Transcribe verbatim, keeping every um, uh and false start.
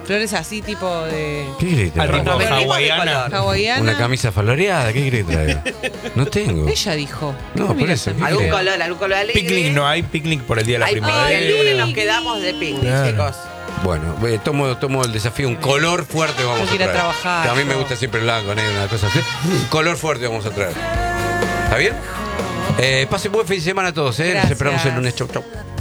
Flores así, tipo de... ¿Qué querés que Al traiga? ritmo No, pero hawaiana. color. hawaiana. Una camisa floreada, ¿qué querés que traiga? No tengo. Ella dijo. No, ¿Qué por miras eso, a mí? ¿qué Algún querés? color, algún color alegre. Picnic no hay, picnic por el día de la Ay, primavera. el lunes nos quedamos de picnic, Claro. chicos. Bueno, eh, tomo, tomo el desafío, un color fuerte vamos Tengo a que ir a traer. trabajar, Que a mí me yo. gusta siempre el blanco, negro, una cosa así. Un color fuerte vamos a traer. ¿Está bien? Eh, pasen buen fin de semana a todos, ¿eh? Nos Gracias. esperamos el lunes. Chau, chau.